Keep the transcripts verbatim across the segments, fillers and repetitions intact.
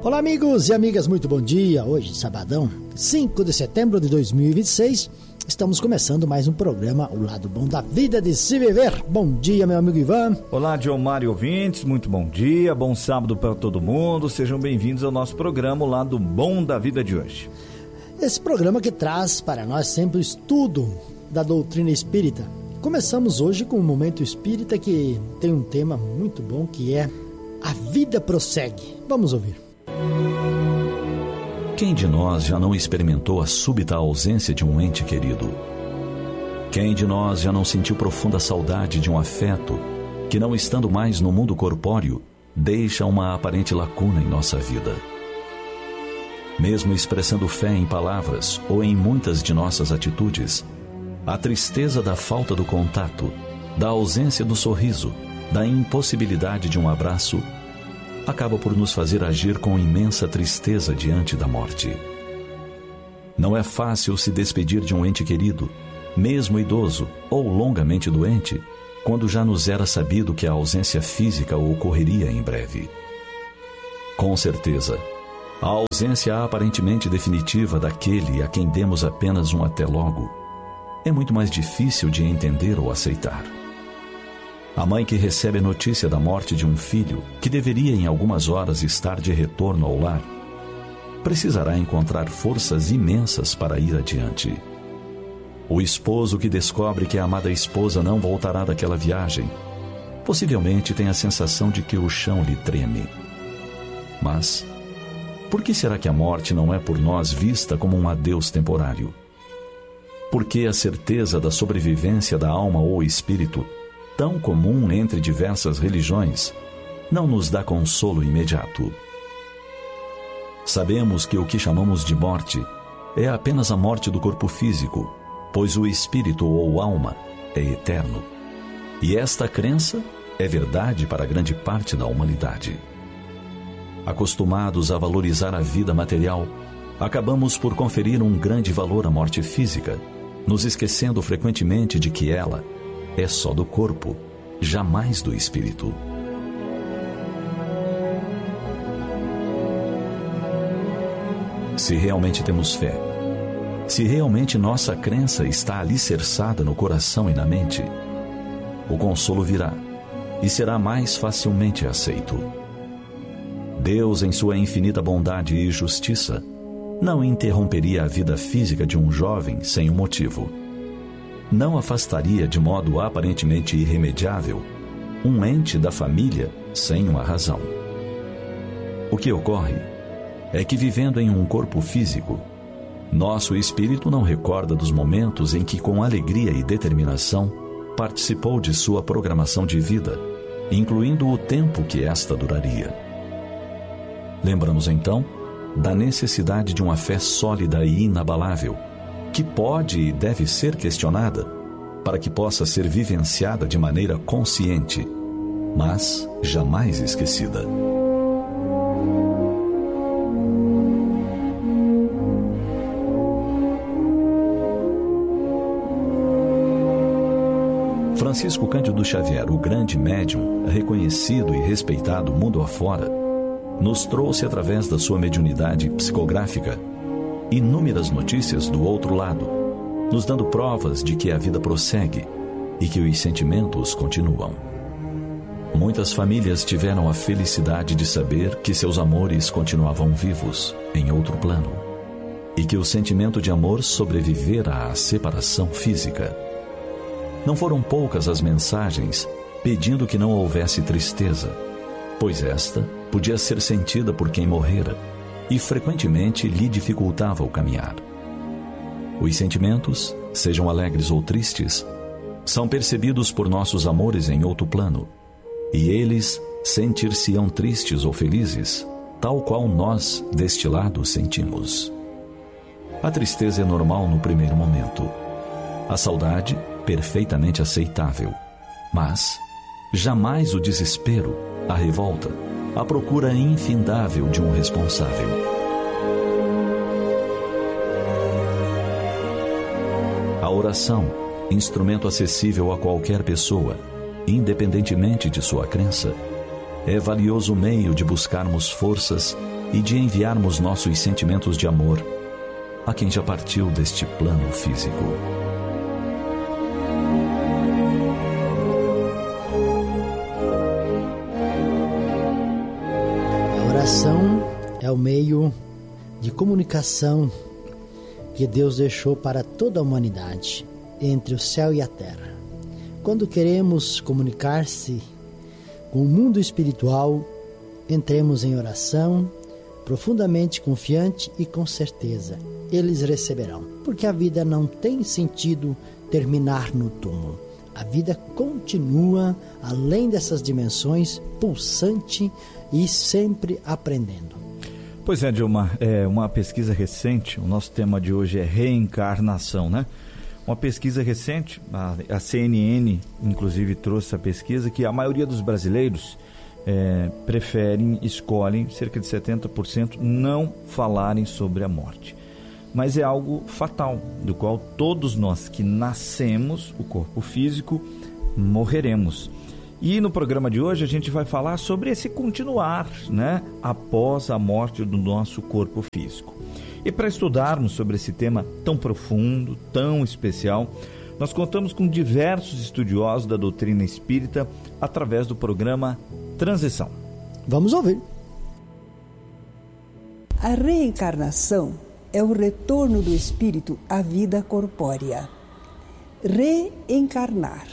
Olá amigos e amigas, muito bom dia. Hoje, sabadão, cinco de setembro de dois mil e vinte e seis, estamos começando mais um programa, O Lado Bom da Vida de Se Viver. Bom dia, meu amigo Ivan. Olá, Diomar e ouvintes, muito bom dia, bom sábado para todo mundo. Sejam bem-vindos ao nosso programa, O Lado Bom da Vida de hoje. Esse programa que traz para nós sempre o estudo da doutrina espírita. Começamos hoje com um momento espírita que tem um tema muito bom, que é A Vida Prossegue. Vamos ouvir. Quem de nós já não experimentou a súbita ausência de um ente querido? Quem de nós já não sentiu profunda saudade de um afeto que, não estando mais no mundo corpóreo, deixa uma aparente lacuna em nossa vida? Mesmo expressando fé em palavras ou em muitas de nossas atitudes, a tristeza da falta do contato, da ausência do sorriso, da impossibilidade de um abraço, acaba por nos fazer agir com imensa tristeza diante da morte. Não é fácil se despedir de um ente querido, mesmo idoso ou longamente doente, quando já nos era sabido que a ausência física ocorreria em breve. Com certeza, a ausência aparentemente definitiva daquele a quem demos apenas um até logo é muito mais difícil de entender ou aceitar. A mãe que recebe a notícia da morte de um filho, que deveria em algumas horas estar de retorno ao lar, precisará encontrar forças imensas para ir adiante. O esposo que descobre que a amada esposa não voltará daquela viagem, possivelmente tem a sensação de que o chão lhe treme. Mas, por que será que a morte não é por nós vista como um adeus temporário? Por que a certeza da sobrevivência da alma ou espírito, tão comum entre diversas religiões, não nos dá consolo imediato? Sabemos que o que chamamos de morte é apenas a morte do corpo físico, pois o espírito ou alma é eterno. E esta crença é verdade para grande parte da humanidade. Acostumados a valorizar a vida material, acabamos por conferir um grande valor à morte física, nos esquecendo frequentemente de que ela é só do corpo, jamais do espírito. Se realmente temos fé, se realmente nossa crença está alicerçada no coração e na mente, o consolo virá e será mais facilmente aceito. Deus, em sua infinita bondade e justiça, não interromperia a vida física de um jovem sem um motivo. Não afastaria de modo aparentemente irremediável um ente da família sem uma razão. O que ocorre é que, vivendo em um corpo físico, nosso espírito não recorda dos momentos em que, com alegria e determinação, participou de sua programação de vida, incluindo o tempo que esta duraria. Lembramos então da necessidade de uma fé sólida e inabalável, que pode e deve ser questionada, para que possa ser vivenciada de maneira consciente, mas jamais esquecida. Francisco Cândido Xavier, o grande médium, reconhecido e respeitado mundo afora, nos trouxe, através da sua mediunidade psicográfica, inúmeras notícias do outro lado, nos dando provas de que a vida prossegue e que os sentimentos continuam. Muitas famílias tiveram a felicidade de saber que seus amores continuavam vivos em outro plano e que o sentimento de amor sobrevivera à separação física. Não foram poucas as mensagens pedindo que não houvesse tristeza, pois esta podia ser sentida por quem morrera e frequentemente lhe dificultava o caminhar. Os sentimentos, sejam alegres ou tristes, são percebidos por nossos amores em outro plano, e eles sentir-se-ão tristes ou felizes, tal qual nós, deste lado, sentimos. A tristeza é normal no primeiro momento. A saudade, perfeitamente aceitável. Mas jamais o desespero, a revolta, a procura infindável de um responsável. A oração, instrumento acessível a qualquer pessoa, independentemente de sua crença, é valioso meio de buscarmos forças e de enviarmos nossos sentimentos de amor a quem já partiu deste plano físico. A oração é o meio de comunicação que Deus deixou para toda a humanidade, entre o céu e a terra. Quando queremos comunicar-se com o mundo espiritual, entremos em oração, profundamente confiante e com certeza eles receberão. Porque a vida não tem sentido terminar no túmulo. A vida continua além dessas dimensões, pulsante e sempre aprendendo. Pois é, Dilma, é uma pesquisa recente, o nosso tema de hoje é reencarnação, né? Uma pesquisa recente, a, a C N N inclusive trouxe a pesquisa, que a maioria dos brasileiros é, preferem, escolhem, cerca de setenta por cento, não falarem sobre a morte. Mas é algo fatal, do qual todos nós que nascemos, o corpo físico, morreremos. E no programa de hoje a gente vai falar sobre esse continuar, né, após a morte do nosso corpo físico. E para estudarmos sobre esse tema tão profundo, tão especial, nós contamos com diversos estudiosos da doutrina espírita através do programa Transição. Vamos ouvir. A reencarnação é o retorno do espírito à vida corpórea. Reencarnar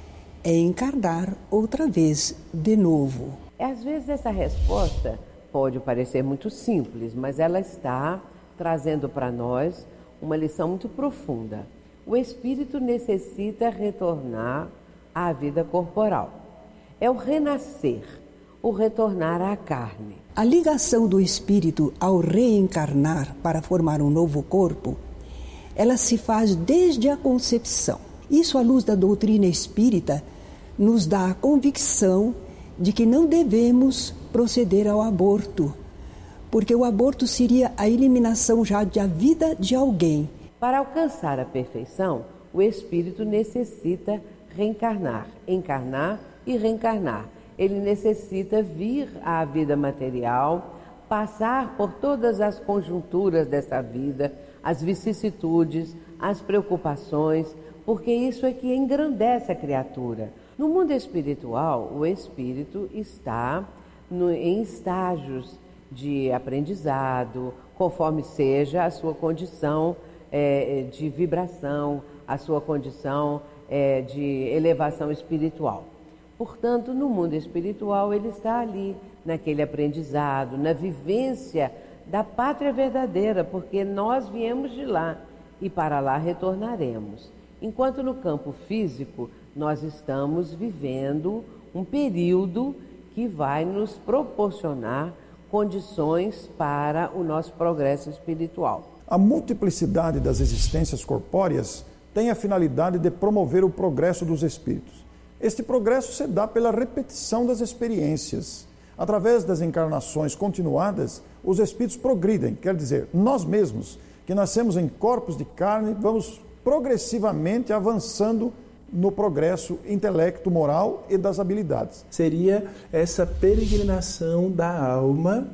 é encarnar outra vez de novo. Às vezes essa resposta pode parecer muito simples, mas ela está trazendo para nós uma lição muito profunda. O espírito necessita retornar à vida corporal. É o renascer, o retornar à carne. A ligação do espírito ao reencarnar para formar um novo corpo, ela se faz desde a concepção. Isso, à luz da doutrina espírita, nos dá a convicção de que não devemos proceder ao aborto, porque o aborto seria a eliminação já da vida de alguém. Para alcançar a perfeição, o espírito necessita reencarnar, encarnar e reencarnar. Ele necessita vir à vida material, passar por todas as conjunturas dessa vida, as vicissitudes, as preocupações, porque isso é que engrandece a criatura. No mundo espiritual, o espírito está no, em estágios de aprendizado, conforme seja a sua condição é, de vibração, a sua condição é, de elevação espiritual. Portanto, no mundo espiritual, ele está ali, naquele aprendizado, na vivência da pátria verdadeira, porque nós viemos de lá e para lá retornaremos. Enquanto no campo físico, nós estamos vivendo um período que vai nos proporcionar condições para o nosso progresso espiritual. A multiplicidade das existências corpóreas tem a finalidade de promover o progresso dos espíritos. Este progresso se dá pela repetição das experiências. Através das encarnações continuadas, os espíritos progridem, quer dizer, nós mesmos, que nascemos em corpos de carne, vamos progressivamente avançando no progresso intelecto, moral e das habilidades. Seria essa peregrinação da alma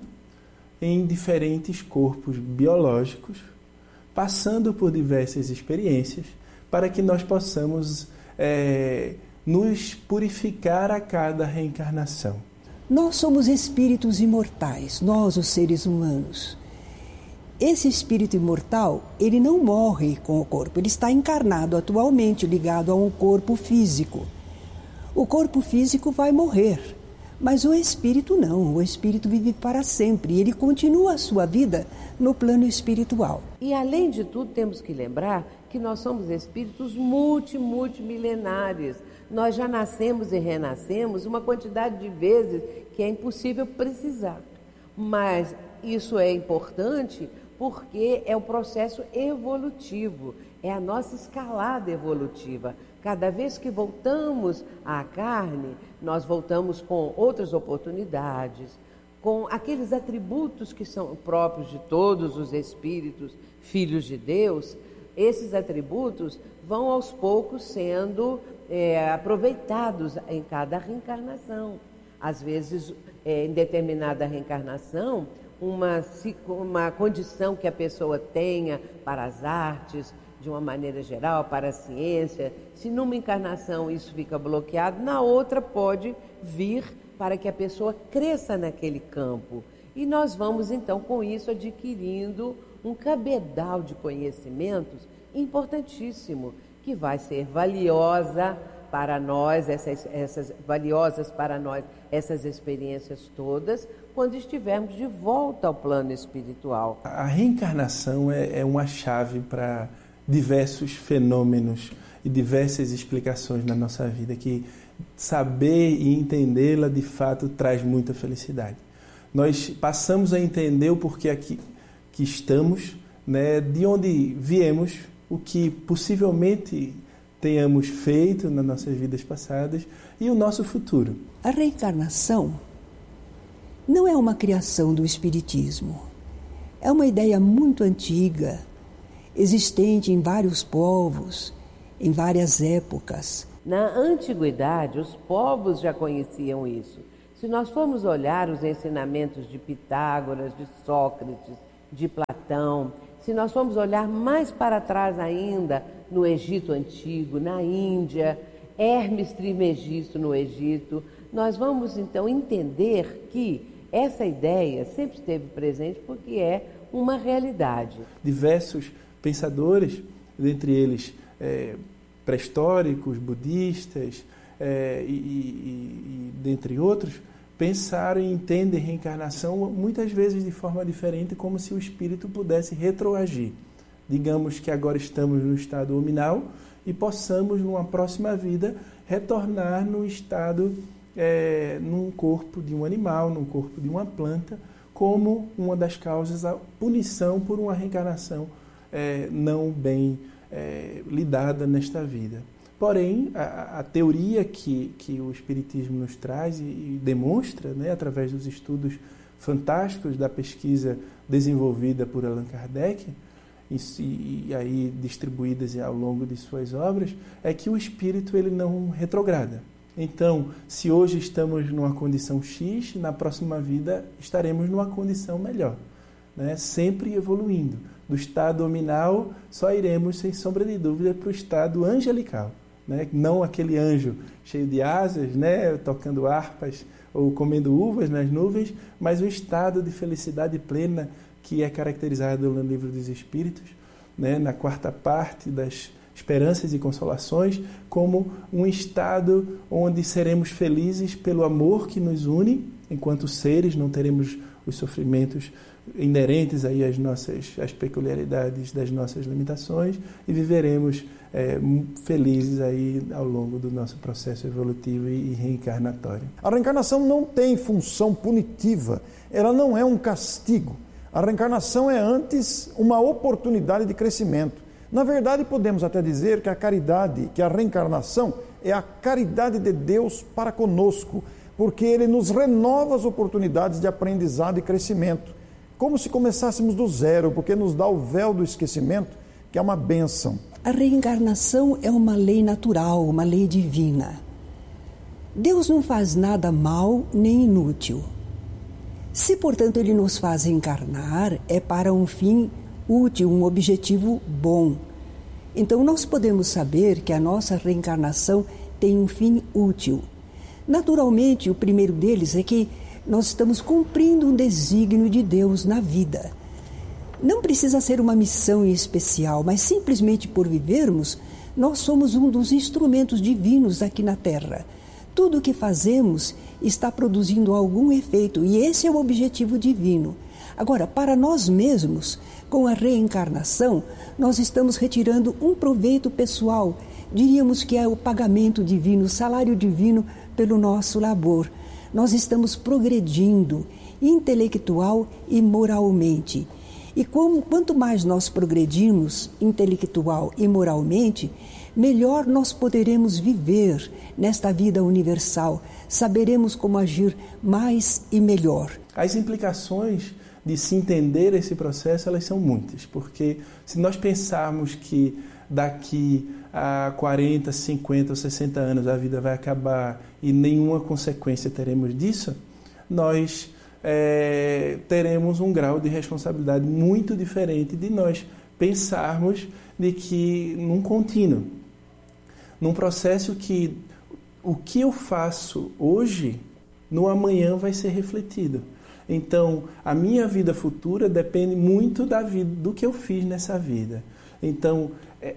em diferentes corpos biológicos, passando por diversas experiências, para que nós possamos é, nos purificar a cada reencarnação. Nós somos espíritos imortais, nós os seres humanos. Esse espírito imortal, ele não morre com o corpo, ele está encarnado atualmente, ligado a um corpo físico. O corpo físico vai morrer, mas o espírito não, o espírito vive para sempre, e ele continua a sua vida no plano espiritual. E além de tudo, temos que lembrar que nós somos espíritos multi, multimilenares. Nós já nascemos e renascemos uma quantidade de vezes que é impossível precisar. Mas isso é importante porque é o processo evolutivo, é a nossa escalada evolutiva. Cada vez que voltamos à carne, nós voltamos com outras oportunidades, com aqueles atributos que são próprios de todos os espíritos, filhos de Deus. Esses atributos vão aos poucos sendo é, aproveitados em cada reencarnação. Às vezes, é, em determinada reencarnação, uma, uma condição que a pessoa tenha para as artes, de uma maneira geral, para a ciência. Se numa encarnação isso fica bloqueado, na outra pode vir para que a pessoa cresça naquele campo. E nós vamos, então, com isso, adquirindo um cabedal de conhecimentos importantíssimo, que vai ser valiosa para nós, essas, essas valiosas para nós, essas experiências todas, quando estivermos de volta ao plano espiritual. A reencarnação é, é uma chave para diversos fenômenos e diversas explicações na nossa vida, que saber e entendê-la de fato traz muita felicidade. Nós passamos a entender o porquê aqui que estamos, né, de onde viemos, o que possivelmente tenhamos feito nas nossas vidas passadas e o nosso futuro. A reencarnação não é uma criação do Espiritismo. É uma ideia muito antiga, existente em vários povos, em várias épocas. Na antiguidade, os povos já conheciam isso. Se nós formos olhar os ensinamentos de Pitágoras, de Sócrates, de Platão, se nós formos olhar mais para trás ainda, no Egito Antigo, na Índia, Hermes Trismegisto no Egito, nós vamos então entender que essa ideia sempre esteve presente porque é uma realidade. Diversos pensadores, dentre eles é, pré-históricos, budistas é, e, e, e dentre outros, pensaram e entendem reencarnação muitas vezes de forma diferente, como se o espírito pudesse retroagir. Digamos que agora estamos no estado hominal e possamos, numa próxima vida, retornar no estado, é, num corpo de um animal, num corpo de uma planta, como uma das causas, a punição por uma reencarnação é, não bem é, lidada nesta vida. Porém, a, a teoria que, que o Espiritismo nos traz e, e demonstra, né, através dos estudos fantásticos da pesquisa desenvolvida por Allan Kardec, e, e aí distribuídas ao longo de suas obras, é que o espírito ele não retrograda. Então, se hoje estamos numa condição X, na próxima vida estaremos numa condição melhor, né? Sempre evoluindo. Do estado hominal, só iremos, sem sombra de dúvida, para o estado angelical. Né? Não aquele anjo cheio de asas, né? Tocando harpas ou comendo uvas nas nuvens, mas um estado de felicidade plena que é caracterizado no Livro dos Espíritos, né? Na quarta parte das Esperanças e Consolações, como um estado onde seremos felizes pelo amor que nos une, enquanto seres não teremos os sofrimentos inerentes aí às nossas às peculiaridades das nossas limitações e viveremos é, felizes aí ao longo do nosso processo evolutivo e, e reencarnatório. A reencarnação não tem função punitiva, ela não é um castigo. A reencarnação é antes uma oportunidade de crescimento. Na verdade, podemos até dizer que a caridade, que a reencarnação é a caridade de Deus para conosco, porque Ele nos renova as oportunidades de aprendizado e crescimento, como se começássemos do zero, porque nos dá o véu do esquecimento, que é uma bênção. A reencarnação é uma lei natural, uma lei divina. Deus não faz nada mal nem inútil. Se, portanto, Ele nos faz encarnar, é para um fim útil, um objetivo bom. Então, nós podemos saber que a nossa reencarnação tem um fim útil. Naturalmente, o primeiro deles é que nós estamos cumprindo um desígnio de Deus na vida. Não precisa ser uma missão em especial, mas simplesmente por vivermos, nós somos um dos instrumentos divinos aqui na Terra. Tudo o que fazemos está produzindo algum efeito e esse é o objetivo divino. Agora, para nós mesmos, com a reencarnação, nós estamos retirando um proveito pessoal. Diríamos que é o pagamento divino, o salário divino pelo nosso labor. Nós estamos progredindo intelectual e moralmente. E como, quanto mais nós progredimos intelectual e moralmente, melhor nós poderemos viver nesta vida universal. Saberemos como agir mais e melhor. As implicações de se entender esse processo, elas são muitas, porque se nós pensarmos que daqui a quarenta, cinquenta ou sessenta anos a vida vai acabar e nenhuma consequência teremos disso, nós é, teremos um grau de responsabilidade muito diferente de nós pensarmos de que num contínuo, num processo que o que eu faço hoje, no amanhã vai ser refletido. Então, a minha vida futura depende muito da vida, do que eu fiz nessa vida. Então,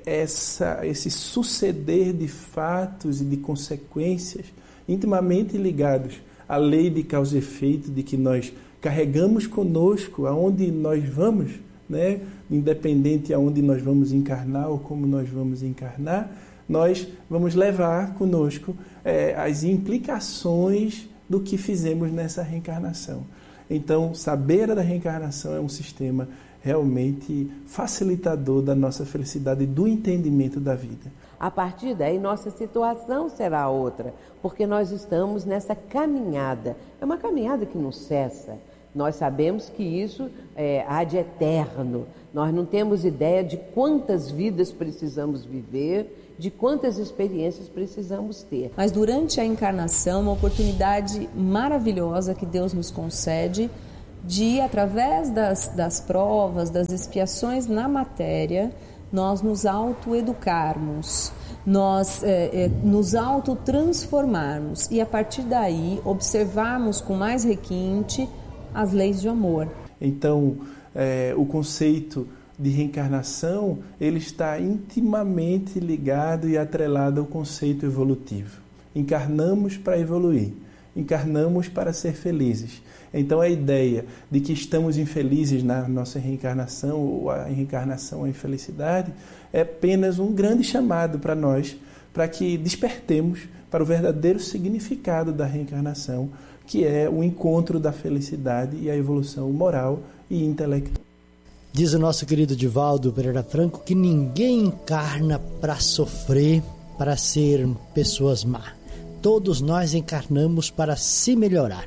essa, esse suceder de fatos e de consequências intimamente ligados à lei de causa e efeito, de que nós carregamos conosco aonde nós vamos, né? Independente aonde nós vamos encarnar ou como nós vamos encarnar, nós vamos levar conosco é, as implicações do que fizemos nessa reencarnação. Então, saber da reencarnação é um sistema realmente facilitador da nossa felicidade e do entendimento da vida. A partir daí, nossa situação será outra, porque nós estamos nessa caminhada. É uma caminhada que não cessa. Nós sabemos que isso é, há de eterno. Nós não temos ideia de quantas vidas precisamos viver, de quantas experiências precisamos ter. Mas durante a encarnação, uma oportunidade maravilhosa que Deus nos concede de, através das, das provas, das expiações na matéria, nós nos autoeducarmos, nós é, é, nos autotransformarmos e, a partir daí, observarmos com mais requinte as leis de amor. Então, é, o conceito de reencarnação, ele está intimamente ligado e atrelado ao conceito evolutivo. Encarnamos para evoluir, encarnamos para ser felizes. Então a ideia de que estamos infelizes na nossa reencarnação, ou a reencarnação é infelicidade, é apenas um grande chamado para nós, para que despertemos para o verdadeiro significado da reencarnação, que é o encontro da felicidade e a evolução moral e intelectual. Diz o nosso querido Divaldo Pereira Franco que ninguém encarna para sofrer, para ser pessoas má. Todos nós encarnamos para se melhorar.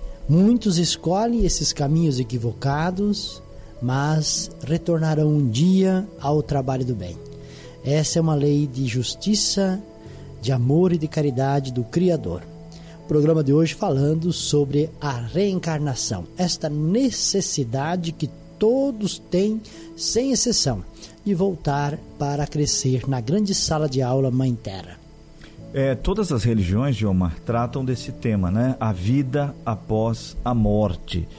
Muitos escolhem esses caminhos equivocados, mas retornarão um dia ao trabalho do bem. Essa é uma lei de justiça, de amor e de caridade do Criador. O programa de hoje falando sobre a reencarnação, esta necessidade que todos têm, sem exceção, de voltar para crescer na grande sala de aula Mãe Terra. É, todas as religiões, Gilmar, tratam desse tema, né? A vida após a morte.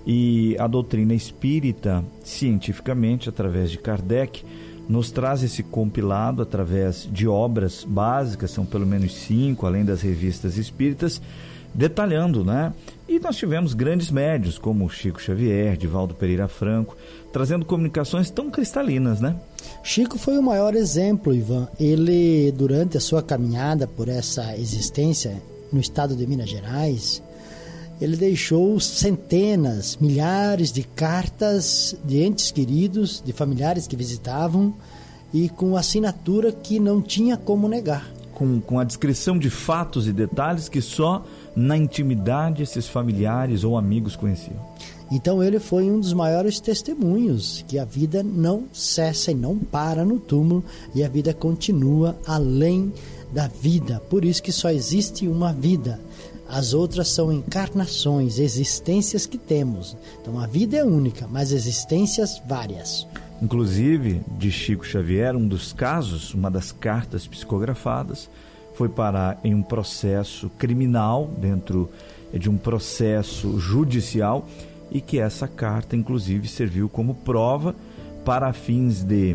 E a doutrina espírita, cientificamente, através de Kardec, nos traz esse compilado através de obras básicas, são pelo menos cinco, além das revistas espíritas, detalhando, né? E nós tivemos grandes médios, como Chico Xavier, Divaldo Pereira Franco, trazendo comunicações tão cristalinas, né? Chico foi o maior exemplo, Ivan. Ele, durante a sua caminhada por essa existência no estado de Minas Gerais, ele deixou centenas, milhares de cartas de entes queridos, de familiares que visitavam, e com assinatura que não tinha como negar. Com, com a descrição de fatos e detalhes que só na intimidade esses familiares ou amigos conheciam. Então ele foi um dos maiores testemunhos que a vida não cessa e não para no túmulo, e a vida continua além da vida. Por isso que só existe uma vida. As outras são encarnações, existências que temos. Então a vida é única, mas existências várias. Inclusive, de Chico Xavier, um dos casos, uma das cartas psicografadas, foi parar em um processo criminal, dentro de um processo judicial, e que essa carta, inclusive, serviu como prova para fins de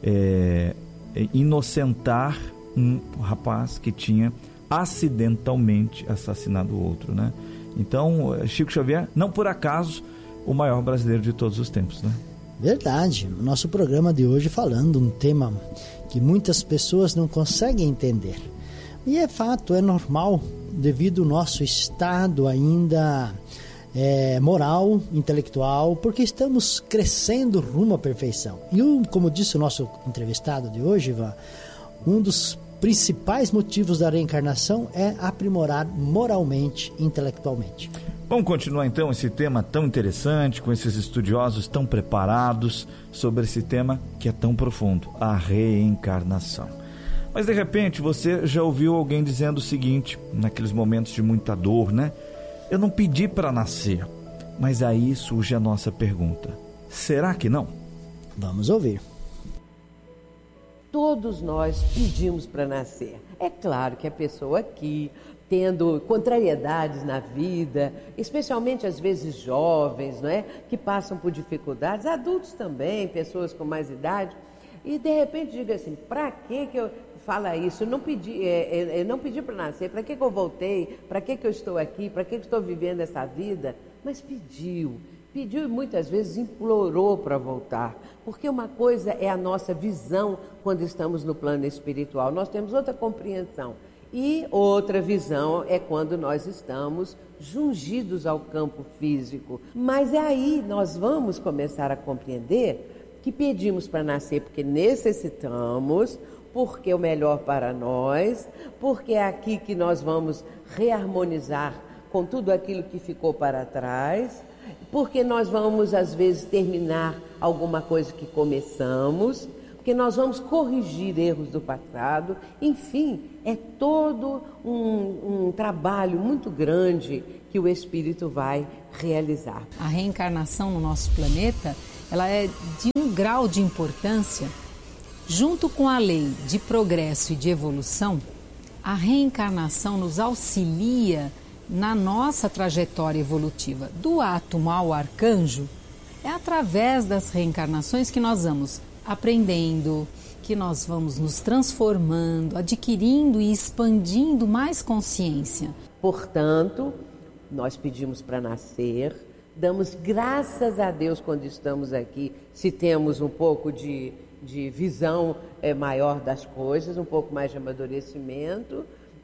é, inocentar um rapaz que tinha acidentalmente assassinado o outro, né? Então, Chico Xavier, não por acaso, o maior brasileiro de todos os tempos, né? Verdade. O nosso programa de hoje falando um tema que muitas pessoas não conseguem entender. E é fato, é normal, devido ao nosso estado ainda é, moral, intelectual, porque estamos crescendo rumo à perfeição. E um, como disse o nosso entrevistado de hoje, Ivan, um dos principais motivos da reencarnação é aprimorar moralmente e intelectualmente. Vamos continuar então esse tema tão interessante, com esses estudiosos tão preparados sobre esse tema que é tão profundo, a reencarnação. Mas de repente você já ouviu alguém dizendo o seguinte, naqueles momentos de muita dor, né? Eu não pedi para nascer, Mas aí surge a nossa pergunta: será que não? Vamos ouvir. Todos nós pedimos para nascer. É claro que a pessoa aqui, tendo contrariedades na vida, especialmente às vezes jovens, não é? Que passam por dificuldades, adultos também, pessoas com mais idade, e de repente diga assim: para que que eu fala isso? Eu não pedi, é, é, não pedi para nascer. Para que que eu voltei? Para que que eu estou aqui? Para que que estou vivendo essa vida? Mas pediu. Pediu e muitas vezes implorou para voltar, porque uma coisa é a nossa visão quando estamos no plano espiritual, nós temos outra compreensão, e outra visão é quando nós estamos jungidos ao campo físico. Mas é aí nós vamos começar a compreender que pedimos para nascer porque necessitamos, porque é o melhor para nós, porque é aqui que nós vamos reharmonizar com tudo aquilo que ficou para trás, porque nós vamos às vezes terminar alguma coisa que começamos, porque nós vamos corrigir erros do passado. Enfim, é todo um, um trabalho muito grande que o Espírito vai realizar. A reencarnação no nosso planeta, ela é de um grau de importância. Junto com a lei de progresso e de evolução, a reencarnação nos auxilia na nossa trajetória evolutiva. Do átomo ao arcanjo, é através das reencarnações que nós vamos aprendendo, que nós vamos nos transformando, adquirindo e expandindo mais consciência. Portanto, nós pedimos para nascer, damos graças a Deus quando estamos aqui, se temos um pouco de, de visão é, maior das coisas, um pouco mais de amadurecimento,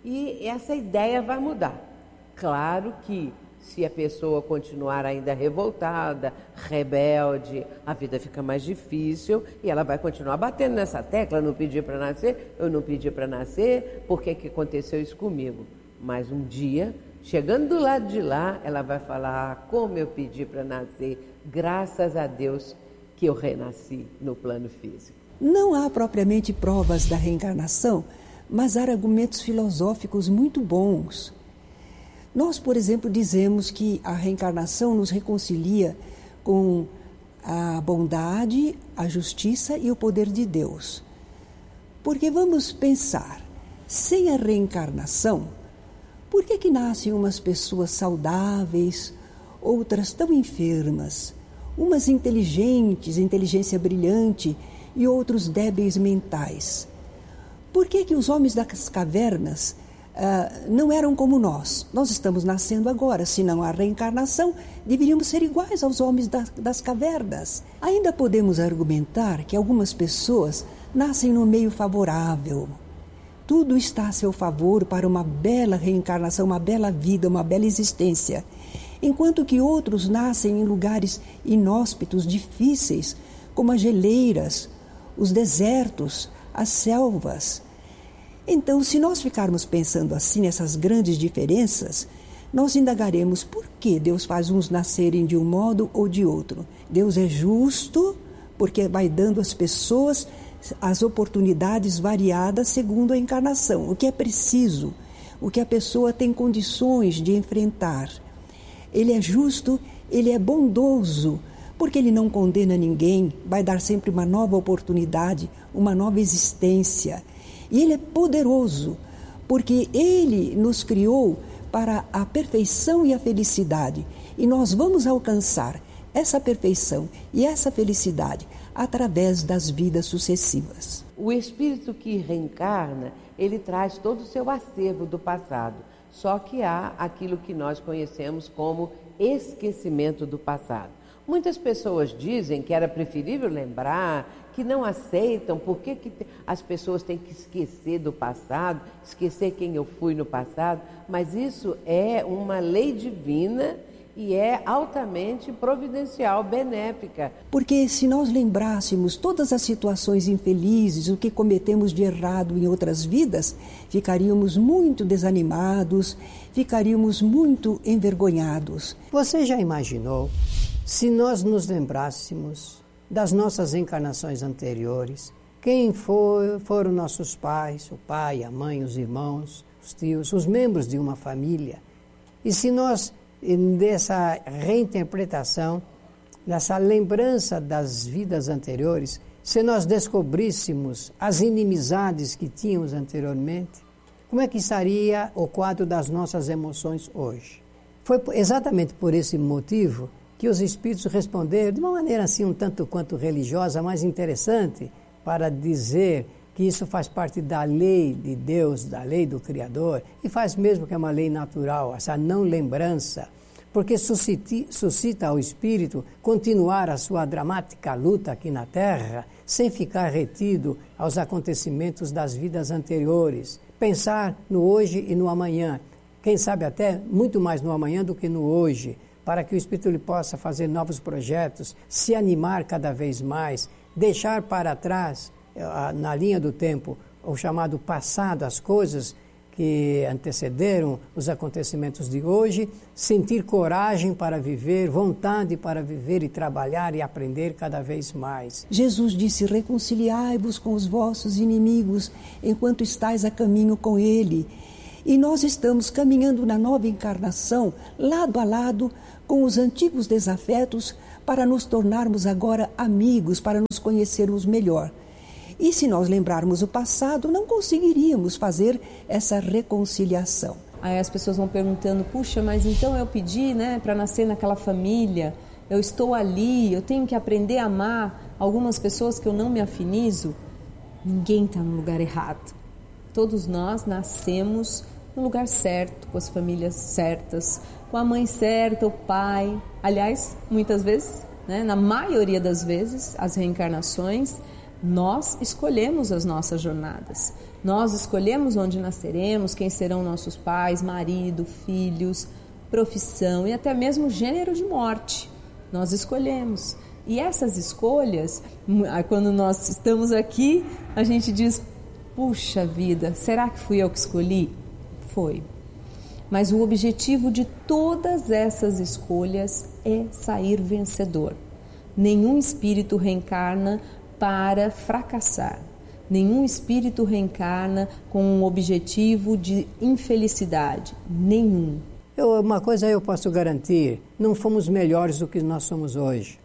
e essa ideia vai mudar. Claro que se a pessoa continuar ainda revoltada, rebelde, a vida fica mais difícil e ela vai continuar batendo nessa tecla: não pedi para nascer, eu não pedi para nascer, por que que aconteceu isso comigo? Mas um dia, chegando do lado de lá, ela vai falar: ah, como eu pedi para nascer, graças a Deus que eu renasci no plano físico. Não há propriamente provas da reencarnação, mas há argumentos filosóficos muito bons. Nós, por exemplo, dizemos que a reencarnação nos reconcilia com a bondade, a justiça e o poder de Deus. Porque vamos pensar, sem a reencarnação, por que que nascem umas pessoas saudáveis, outras tão enfermas, umas inteligentes, inteligência brilhante, e outros débeis mentais? Por que que os homens das cavernas Uh, não eram como nós? Nós estamos nascendo agora. Se não há reencarnação, deveríamos ser iguais aos homens das, das cavernas. Ainda podemos argumentar que algumas pessoas nascem no meio favorável. Tudo está a seu favor para uma bela reencarnação, uma bela vida, uma bela existência. Enquanto que outros nascem em lugares inóspitos, difíceis, como as geleiras, os desertos, as selvas. Então, se nós ficarmos pensando assim nessas grandes diferenças, nós indagaremos por que Deus faz uns nascerem de um modo ou de outro. Deus é justo porque vai dando às pessoas as oportunidades variadas segundo a encarnação, o que é preciso, o que a pessoa tem condições de enfrentar. Ele é justo, ele é bondoso, porque ele não condena ninguém, vai dar sempre uma nova oportunidade, uma nova existência. E ele é poderoso, porque ele nos criou para a perfeição e a felicidade. E nós vamos alcançar essa perfeição e essa felicidade através das vidas sucessivas. O espírito que reencarna, ele traz todo o seu acervo do passado. Só que há aquilo que nós conhecemos como esquecimento do passado. Muitas pessoas dizem que era preferível lembrar, que não aceitam, por que que as pessoas têm que esquecer do passado, esquecer quem eu fui no passado, mas isso é uma lei divina e é altamente providencial, benéfica. Porque se nós lembrássemos todas as situações infelizes, o que cometemos de errado em outras vidas, ficaríamos muito desanimados, ficaríamos muito envergonhados. Você já imaginou se nós nos lembrássemos das nossas encarnações anteriores, quem foi, foram nossos pais, o pai, a mãe, os irmãos, os tios, os membros de uma família, e se nós dessa reinterpretação, dessa lembrança das vidas anteriores, se nós descobríssemos as inimizades que tínhamos anteriormente, como é que estaria o quadro das nossas emoções hoje? Foi exatamente por esse motivo que os espíritos responderam de uma maneira assim um tanto quanto religiosa, mas interessante, para dizer que isso faz parte da lei de Deus, da lei do Criador, e faz mesmo que é uma lei natural, essa não lembrança, porque suscita, suscita ao espírito continuar a sua dramática luta aqui na Terra, sem ficar retido aos acontecimentos das vidas anteriores, pensar no hoje e no amanhã, quem sabe até muito mais no amanhã do que no hoje, para que o espírito ele possa fazer novos projetos, se animar cada vez mais, deixar para trás, na linha do tempo, o chamado passado, as coisas que antecederam os acontecimentos de hoje, sentir coragem para viver, vontade para viver e trabalhar e aprender cada vez mais. Jesus disse: reconciliai-vos com os vossos inimigos enquanto estáis a caminho com Ele. E nós estamos caminhando na nova encarnação, lado a lado com os antigos desafetos, para nos tornarmos agora amigos, para nos conhecermos melhor. E se nós lembrarmos o passado, não conseguiríamos fazer essa reconciliação. Aí as pessoas vão perguntando: puxa, mas então eu pedi, né, para nascer naquela família, eu estou ali, eu tenho que aprender a amar algumas pessoas que eu não me afinizo. Ninguém está no lugar errado. Todos nós nascemos no lugar certo, com as famílias certas, com a mãe certa, o pai. Aliás, muitas vezes, né, na maioria das vezes, as reencarnações, nós escolhemos as nossas jornadas. Nós escolhemos onde nasceremos, quem serão nossos pais, marido, filhos, profissão e até mesmo gênero de morte. Nós escolhemos. E essas escolhas, quando nós estamos aqui, a gente diz: puxa vida, será que fui eu que escolhi? Foi. Mas o objetivo de todas essas escolhas é sair vencedor. Nenhum espírito reencarna para fracassar. Nenhum espírito reencarna com um objetivo de infelicidade. Nenhum. Eu, uma coisa eu posso garantir: não fomos melhores do que nós somos hoje.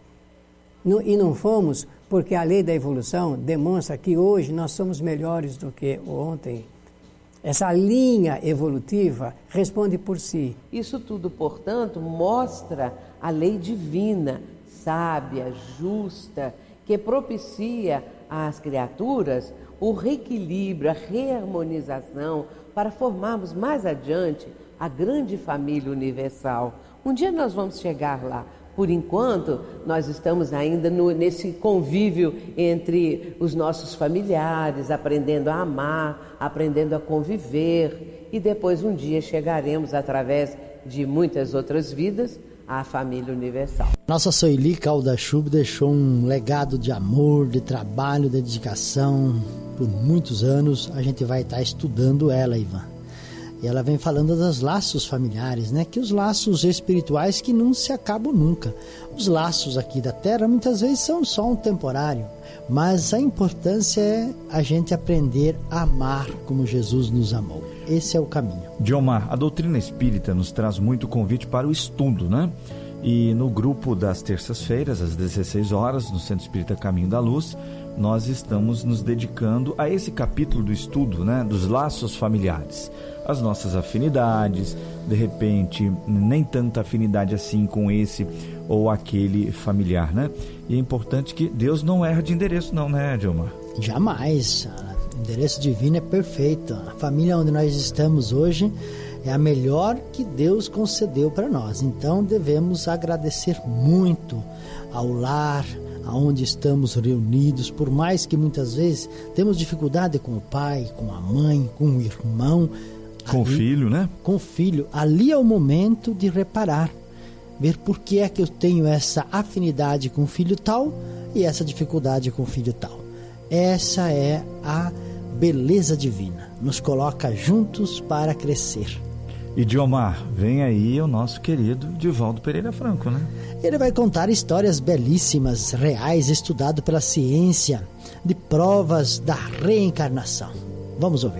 No, e não fomos porque a lei da evolução demonstra que hoje nós somos melhores do que ontem. Essa linha evolutiva responde por si. Isso tudo, portanto, mostra a lei divina, sábia, justa, que propicia às criaturas o reequilíbrio, a reharmonização, para formarmos mais adiante a grande família universal. Um dia nós vamos chegar lá. Por enquanto, nós estamos ainda no, nesse convívio entre os nossos familiares, aprendendo a amar, aprendendo a conviver, e depois um dia chegaremos, através de muitas outras vidas, à família universal. Nossa Soili Calda-Chub deixou um legado de amor, de trabalho, de dedicação. Por muitos anos a gente vai estar estudando ela, Ivan. E ela vem falando dos laços familiares, né? Que os laços espirituais que não se acabam nunca. Os laços aqui da Terra muitas vezes são só um temporário, mas a importância é a gente aprender a amar como Jesus nos amou. Esse é o caminho. Diomar, a doutrina espírita nos traz muito convite para o estudo, né? E no grupo das terças-feiras, às dezesseis horas, no Centro Espírita Caminho da Luz, nós estamos nos dedicando a esse capítulo do estudo, né? Dos laços familiares. As nossas afinidades, de repente, nem tanta afinidade assim com esse ou aquele familiar, né? E é importante que Deus não erra de endereço não, né, Diomar? Jamais. O endereço divino é perfeito. A família onde nós estamos hoje é a melhor que Deus concedeu para nós. Então devemos agradecer muito ao lar, aonde estamos reunidos, por mais que muitas vezes temos dificuldade com o pai, com a mãe, com o irmão, com o filho, né? Com o filho. Ali é o momento de reparar, ver por que é que eu tenho essa afinidade com o filho tal e essa dificuldade com o filho tal. Essa é a beleza divina. Nos coloca juntos para crescer. E Diomar, vem aí o nosso querido Divaldo Pereira Franco, né? Ele vai contar histórias belíssimas, reais, estudado pela ciência, de provas da reencarnação. Vamos ouvir.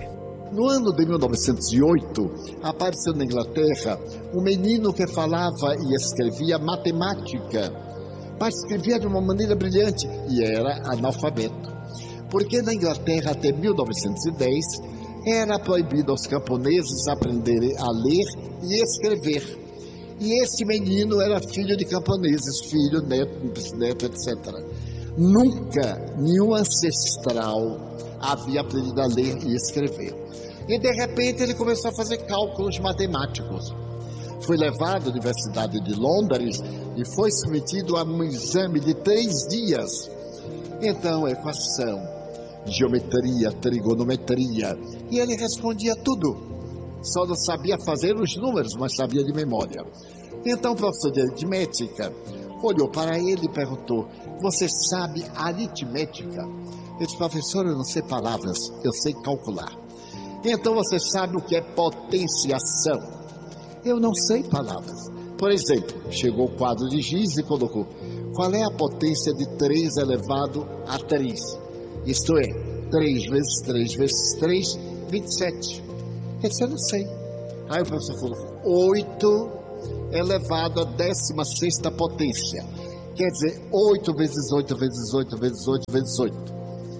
No ano de mil novecentos e oito, apareceu na Inglaterra um menino que falava e escrevia matemática, mas escrevia de uma maneira brilhante e era analfabeto. Porque na Inglaterra, até mil novecentos e dez, era proibido aos camponeses aprenderem a ler e escrever. E esse menino era filho de camponeses, filho, neto, bisneto, etcétera. Nunca nenhum ancestral havia aprendido a ler e escrever. E de repente ele começou a fazer cálculos matemáticos. Foi levado à Universidade de Londres e foi submetido a um exame de três dias. Então, equação, geometria, trigonometria, e ele respondia tudo. Só não sabia fazer os números, mas sabia de memória. Então o professor de aritmética olhou para ele e perguntou: você sabe aritmética? Ele disse: professor, eu não sei palavras, eu sei calcular. Então você sabe o que é potenciação? Eu não sei palavras. Por exemplo, chegou o quadro de giz e colocou: qual é a potência de três elevado a três? Isto é, três vezes três vezes três, vinte e sete. Ele disse: eu não sei. Aí o professor colocou: oito elevado a décima sexta potência. Quer dizer, oito vezes oito vezes oito vezes oito vezes oito.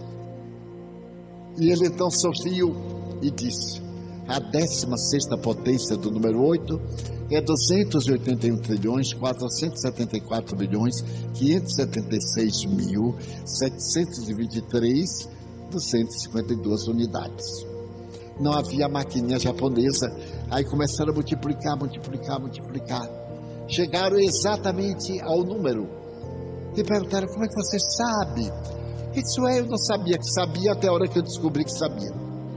E ele então sorriu e disse: a décima sexta potência do número oito é duzentos e oitenta e um trilhões, quatrocentos e setenta e quatro bilhões, quinhentos e setenta e seis mil, setecentos e vinte e três, duzentos e cinquenta e duas unidades. Não havia maquininha japonesa. Aí começaram a multiplicar, multiplicar, multiplicar. Chegaram exatamente ao número. E perguntaram: como é que você sabe? Isso é, eu não sabia que sabia até a hora que eu descobri que sabia.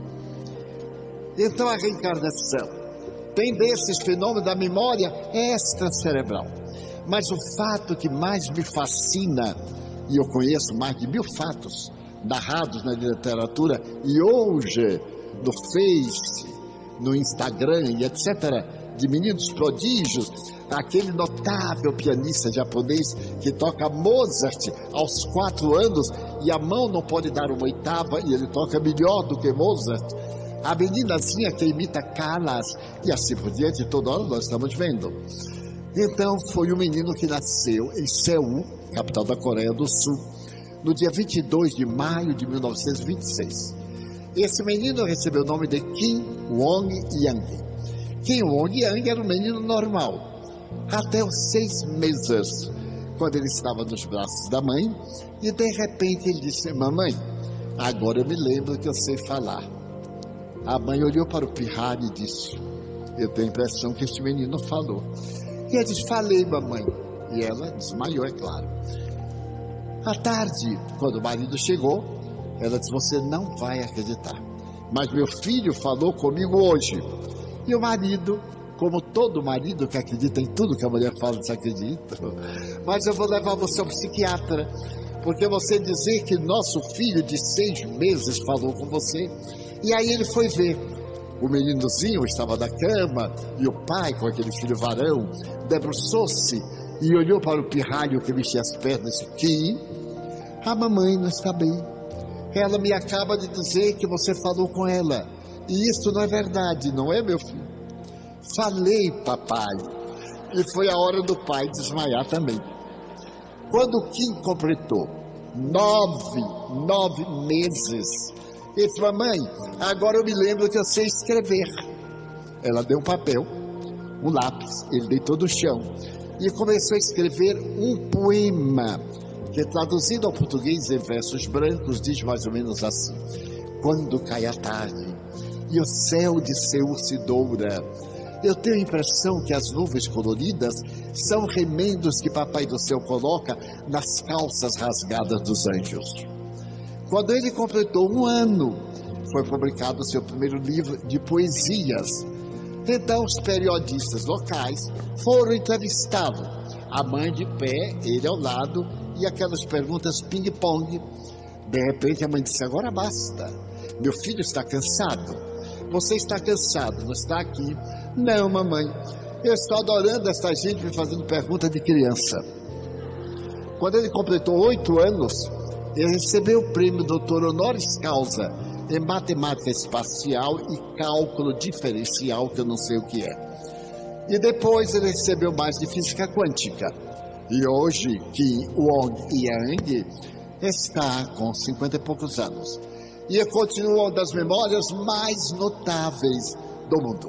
Então a reencarnação tem desses fenômenos da memória extracerebral. Mas o fato que mais me fascina, e eu conheço mais de mil fatos narrados na literatura, e hoje no Face, no Instagram e etcétera, de meninos prodígios, aquele notável pianista japonês que toca Mozart aos quatro anos e a mão não pode dar uma oitava e ele toca melhor do que Mozart. A meninazinha que imita Callas e assim por diante, toda hora nós estamos vendo. Então foi um menino que nasceu em Seul, capital da Coreia do Sul, no dia vinte e dois de maio de mil novecentos e vinte e seis. Esse menino recebeu o nome de Kim Won-yang. Kim Won-yang era um menino normal, até os seis meses, quando ele estava nos braços da mãe, e de repente ele disse: mamãe, agora eu me lembro que eu sei falar. A mãe olhou para o pirralho e disse: eu tenho a impressão que este menino falou. E ele disse: falei, mamãe. E ela desmaiou, é claro. À tarde, quando o marido chegou, ela disse: você não vai acreditar, mas meu filho falou comigo hoje. E o marido, como todo marido que acredita em tudo que a mulher fala, desacredita. Mas eu vou levar você ao psiquiatra, porque você dizer que nosso filho de seis meses falou com você. E aí ele foi ver. O meninozinho estava na cama e o pai, com aquele filho varão, debruçou-se e olhou para o pirralho que mexia as pernas e disse: que a mamãe não está bem. Ela me acaba de dizer que você falou com ela. E isso não é verdade, não é, meu filho? Falei, papai. E foi a hora do pai desmaiar também. Quando o Kim completou nove, nove meses, ele disse: mamãe, agora eu me lembro que eu sei escrever. Ela deu um papel, um lápis, ele deitou no chão e começou a escrever um poema, que traduzido ao português em versos brancos diz mais ou menos assim: quando cai a tarde e o céu de Seul se doura, eu tenho a impressão que as nuvens coloridas são remendos que Papai do Céu coloca nas calças rasgadas dos anjos. Quando ele completou um ano, foi publicado o seu primeiro livro de poesias. Então os periodistas locais foram entrevistá-lo, a mãe de pé, ele ao lado, e aquelas perguntas ping-pong. De repente a mãe disse: agora basta, meu filho está cansado. Você está cansado, não está aqui? Não, mamãe, eu estou adorando esta gente me fazendo pergunta de criança. Quando ele completou oito anos, ele recebeu o prêmio doutor honoris causa em matemática espacial e cálculo diferencial, que eu não sei o que é. E depois ele recebeu mais de física quântica. E hoje, Kim Wong Yang está com cinquenta e poucos anos. E continua uma das memórias mais notáveis do mundo.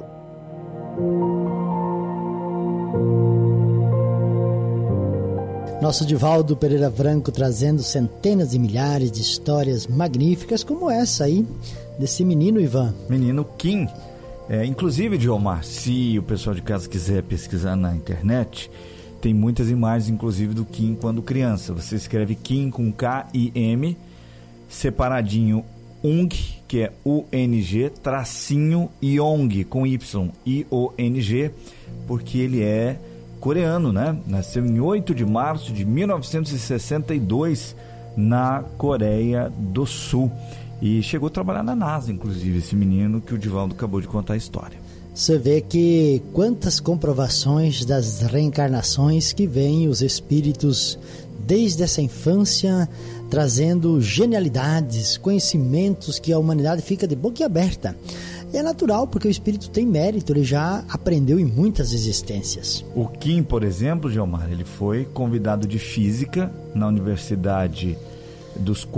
Nosso Divaldo Pereira Franco trazendo centenas e milhares de histórias magníficas como essa aí, desse menino Ivan. Menino Kim. É, inclusive, Diomar, se o pessoal de casa quiser pesquisar na internet, tem muitas imagens, inclusive, do Kim quando criança. Você escreve Kim com K I M, separadinho Ung, que é U N G, tracinho Yong, com Y, I O N G, porque ele é coreano, né? Nasceu em oito de março de mil novecentos e sessenta e dois na Coreia do Sul. E chegou a trabalhar na NASA, inclusive, esse menino que o Divaldo acabou de contar a história. Você vê que quantas comprovações das reencarnações que vêm os espíritos desde essa infância, trazendo genialidades, conhecimentos que a humanidade fica de boca aberta. E é natural, porque o espírito tem mérito, ele já aprendeu em muitas existências. O Kim, por exemplo, Gilmar, ele foi convidado de física na Universidade dos